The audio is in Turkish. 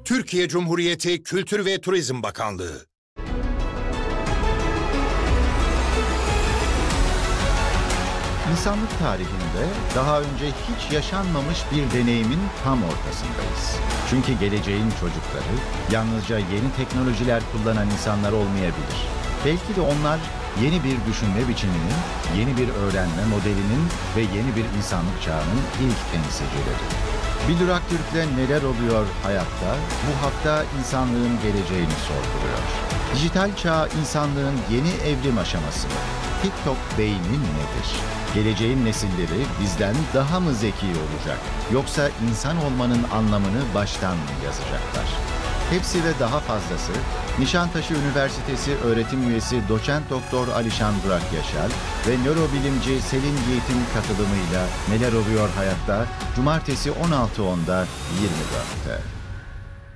Türkiye Cumhuriyeti Kültür ve Turizm Bakanlığı. İnsanlık tarihinde daha önce hiç yaşanmamış bir deneyimin tam ortasındayız. Çünkü geleceğin çocukları yalnızca yeni teknolojiler kullanan insanlar olmayabilir. Belki de onlar yeni bir düşünme biçiminin, yeni bir öğrenme modelinin ve yeni bir insanlık çağının ilk temsilcileri. Bir Durak Türk'le neler oluyor hayatta, bu hafta insanlığın geleceğini sorguluyor. Dijital çağ insanlığın yeni evrim aşaması mı? TikTok beyni nedir? Geleceğin nesilleri bizden daha mı zeki olacak? Yoksa insan olmanın anlamını baştan mı yazacaklar? Hepsi ve daha fazlası Nişantaşı Üniversitesi öğretim üyesi doçent doktor Alişan Burak Yaşar ve nörobilimci Selin Yiğit'in katılımıyla Neler Oluyor Hayatta Cumartesi 16.10'da 24'te.